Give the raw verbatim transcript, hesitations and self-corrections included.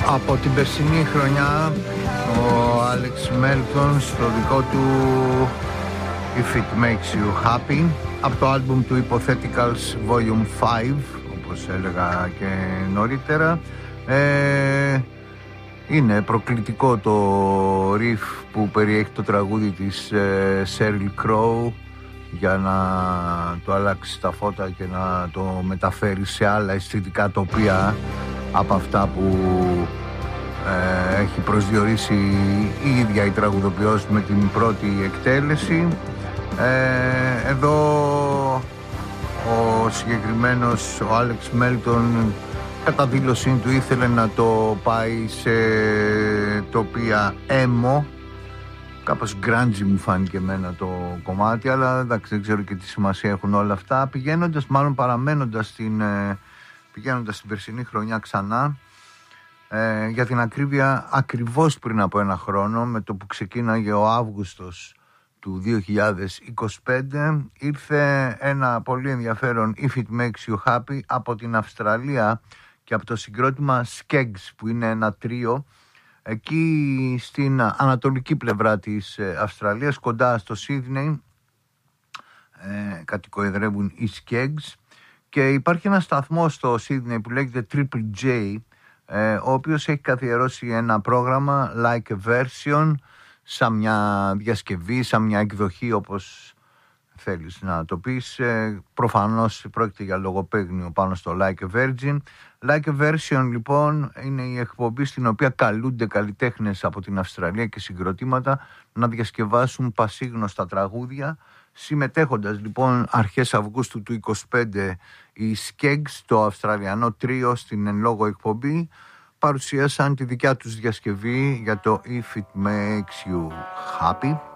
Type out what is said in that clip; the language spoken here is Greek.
Από την περσινή χρονιά ο Άλεξ Μέλτον στο δικό του If It Makes You Happy, από το άλμπουμ του Hypotheticals Volume πέντε, όπως έλεγα και νωρίτερα. ε, Είναι προκλητικό το riff που περιέχει το τραγούδι της ε, Sheryl Crow για να το αλλάξει τα φώτα και να το μεταφέρει σε άλλα αισθητικά τοπία από αυτά που ε, έχει προσδιορίσει η ίδια η τραγουδοποιός με την πρώτη εκτέλεση. Ε, εδώ ο συγκεκριμένος ο Άλεξ Μέλτον κατά δήλωσή του ήθελε να το πάει σε τοπία emo, κάπως grungy μου φάνηκε εμένα το κομμάτι, αλλά εντάξει, δεν ξέρω και τι σημασία έχουν όλα αυτά. Πηγαίνοντας, μάλλον παραμένοντας στην, πηγαίνοντας στην περσινή χρονιά ξανά, ε, για την ακρίβεια ακριβώς πριν από ένα χρόνο, με το που ξεκίναγε ο Αύγουστος του δύο χιλιάδες είκοσι πέντε, ήρθε ένα πολύ ενδιαφέρον If It Makes You Happy από την Αυστραλία και από το συγκρότημα Skeggs, που είναι ένα τρίο εκεί στην ανατολική πλευρά της Αυστραλίας, κοντά στο Σίδνεϊ, ε, κατοικοεδρεύουν οι Skeggs, και υπάρχει ένα σταθμό στο Σίδνεϊ που λέγεται Triple J, ε, ο οποίος έχει καθιερώσει ένα πρόγραμμα like a version, σαν μια διασκευή, σαν μια εκδοχή, όπως θέλεις να το πεις. Ε, προφανώς πρόκειται για λογοπαίγνιο πάνω στο Like a Virgin. Like a Version λοιπόν είναι η εκπομπή στην οποία καλούνται καλλιτέχνες από την Αυστραλία και συγκροτήματα να διασκευάσουν πασίγνωστα τραγούδια. Συμμετέχοντας λοιπόν αρχές Αυγούστου του είκοσι πέντε, οι Skeggs, το αυστραλιανό τρίο, στην εν λόγω εκπομπή παρουσίασαν τη δικιά τους διασκευή για το If It Makes You Happy.